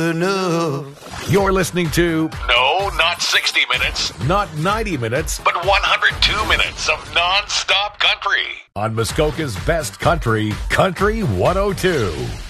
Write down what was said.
enough. You're listening to No, not 60 minutes, Not 90 Minutes but 102 minutes of non-stop country. on Muskoka's Best Country, Country 102.